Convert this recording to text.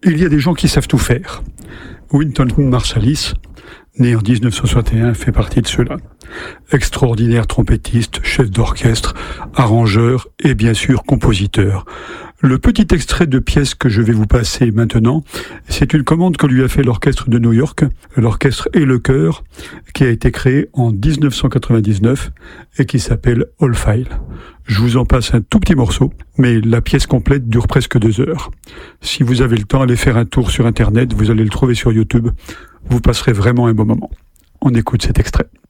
Il y a des gens qui savent tout faire. Wynton Marsalis, né en 1961, fait partie de ceux-là. Extraordinaire trompettiste, chef d'orchestre, arrangeur et bien sûr compositeur. Le petit extrait de pièce que je vais vous passer maintenant, c'est une commande que lui a fait l'orchestre de New York, l'orchestre et le chœur, qui a été créé en 1999 et qui s'appelle All File. Je vous en passe un tout petit morceau, mais la pièce complète dure presque 2 heures. Si vous avez le temps, allez faire un tour sur Internet, vous allez le trouver sur YouTube. Vous passerez vraiment un bon moment. On écoute cet extrait.